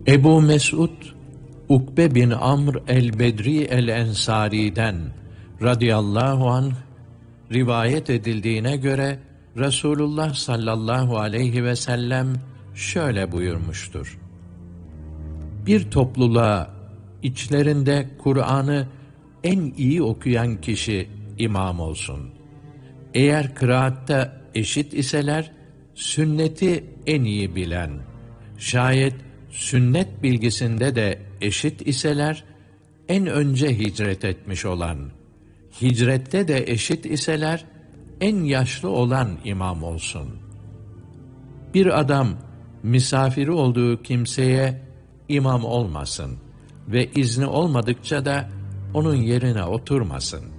Ebu Mes'ud, Ukbe bin Amr el-Bedri el-Ensari'den radıyallahu anh rivayet edildiğine göre Resulullah sallallahu aleyhi ve sellem şöyle buyurmuştur: Bir topluluğa içlerinde Kur'an'ı en iyi okuyan kişi imam olsun. Eğer kıraatta eşit iseler, sünneti en iyi bilen, şayet sünnet bilgisinde de eşit iseler, en önce hicret etmiş olan, hicrette de eşit iseler, en yaşlı olan imam olsun. Bir adam misafiri olduğu kimseye imam olmasın ve izni olmadıkça da onun yerine oturmasın.